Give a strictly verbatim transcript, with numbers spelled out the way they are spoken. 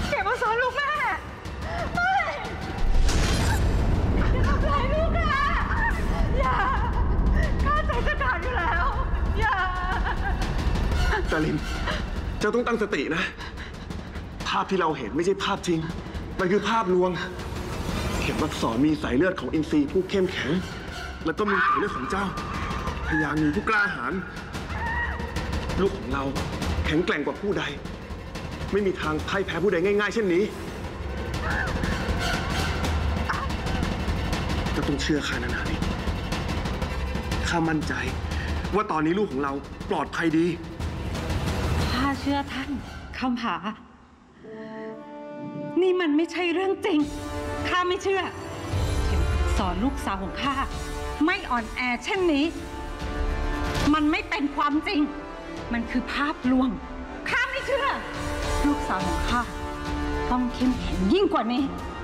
แกมาสอนลูกแม่ไม่อย่าทำร้ายลูกนะอย่าข้าใจจะขาดอยู่แล้วอย่าดารินเจ้าต้องตั้งสตินะภาพที่เราเห็นไม่ใช่ภาพจริงมันคือภาพลวงเข็มอักษรมีสายเลือดของอินทรีผู้เข้มแข็งแล้วก็มีสายเลือดของเจ้าพญางูผู้กล้าหาญลูกของเราแข็งแกร่งกว่าผู้ใดไม่มีทางพ่ายแพ้ผู้ใดง่ายๆเช่นนี้จะต้องเชื่อข้านะนารินข้ามั่นใจว่าตอนนี้ลูกของเราปลอดภัยดีข้าเชื่อท่านคำผานี่มันไม่ใช่เรื่องจริงข้าไม่เชื่อเข็มสอนลูกสาวของข้าไม่อ่อนแอเช่นนี้มันไม่เป็นความจริงมันคือภาพลวงข้าไม่เชื่อลูกสาวของข้าต้องเข้มแข็งยิ่งกว่านี้